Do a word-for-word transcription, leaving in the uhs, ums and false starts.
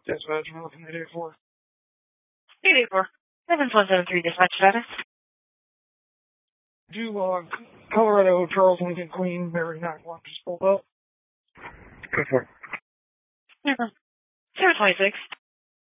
Dispatch, I'm looking at eight four. eight eight four. seven one seven three dispatch status. Do log Colorado, Charles Lincoln, Queen, Mary nine one just pulled up. Go for it. zero twenty-six.